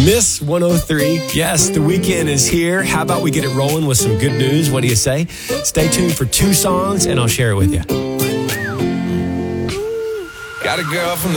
Miss 103. Yes, the weekend is here. How about we get it rolling with some good news? What do you say? Stay tuned for 2 songs, and I'll share it with you. Got a girl from